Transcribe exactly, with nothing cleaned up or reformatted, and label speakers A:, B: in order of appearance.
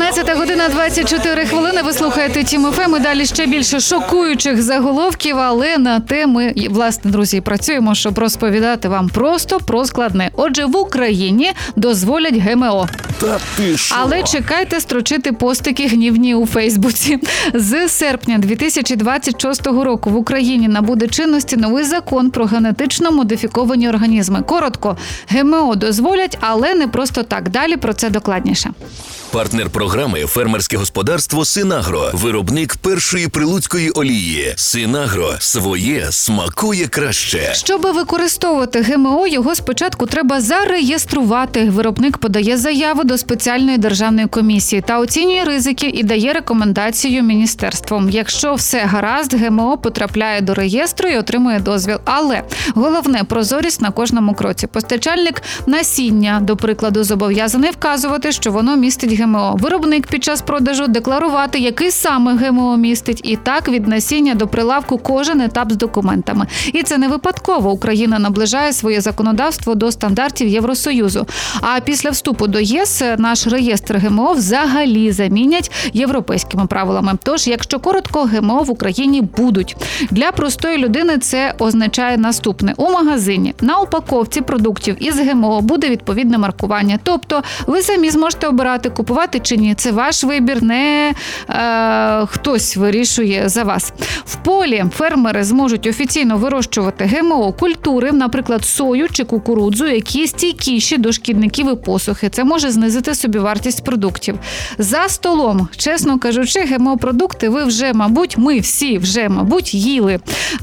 A: дванадцята година двадцять чотири хвилини. Ви слухаєте Тім еф ем. І далі ще більше шокуючих заголовків, але на те ми, власне, друзі, працюємо, щоб розповідати вам просто про складне. Отже, в Україні дозволять ге ем о.
B: Та ти що?
A: Але чекайте строчити постики гнівні у Фейсбуці. З серпня дві тисячі двадцять шостого року в Україні набуде чинності новий закон про генетично модифіковані організми. Коротко, ге ем о дозволять, але не просто так. Далі про це докладніше.
B: Партнер програми «Фермерське господарство Синагро». Виробник першої прилуцької олії. Синагро. Своє смакує краще.
A: Щоб використовувати ге ем о, його спочатку треба зареєструвати. Виробник подає заяву до спеціальної державної комісії та оцінює ризики і дає рекомендацію міністерству. Якщо все гаразд, ге ем о потрапляє до реєстру і отримує дозвіл. Але головне – прозорість на кожному кроці. Постачальник насіння, до прикладу, зобов'язаний вказувати, що воно містить ге ем о. Виробник під час продажу декларувати, який саме ге ем о містить. І так від насіння до прилавку кожен етап з документами. І це не випадково. Україна наближає своє законодавство до стандартів Євросоюзу. А після вступу до ЄС наш реєстр ге ем о взагалі замінять європейськими правилами. Тож, якщо коротко, ге ем о в Україні будуть. Для простої людини це означає наступне. У магазині на упаковці продуктів із ге ем о буде відповідне маркування. Тобто ви самі зможете обирати, купувати чи ні. Це ваш вибір, не е, хтось вирішує за вас. В полі фермери зможуть офіційно вирощувати ге ем о культури, наприклад, сою чи кукурудзу, які стійкіші до шкідників і посухи. Це може знизити собівартість продуктів. За столом, чесно кажучи, ге ем о продукти ви вже, мабуть, ми всі вже, мабуть, їли.